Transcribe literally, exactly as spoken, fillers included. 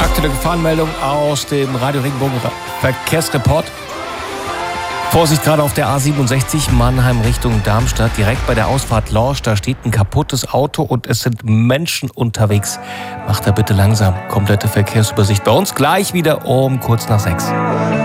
Aktuelle Gefahrenmeldung aus dem Radio Regenbogen Verkehrsreport. Vorsicht gerade auf der A siebenundsechzig Mannheim Richtung Darmstadt, direkt bei der Ausfahrt Lorsch. Da steht ein kaputtes Auto und es sind Menschen unterwegs. Macht da bitte langsam. Komplette Verkehrsübersicht bei uns gleich wieder um kurz nach sechs.